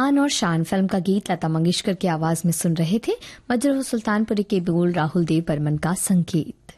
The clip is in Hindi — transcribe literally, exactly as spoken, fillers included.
आन और शान फिल्म का गीत लता मंगेशकर की आवाज में सुन रहे थे। मजरूह सुल्तानपुरी के बोल राहुल देव बर्मन का संगीत।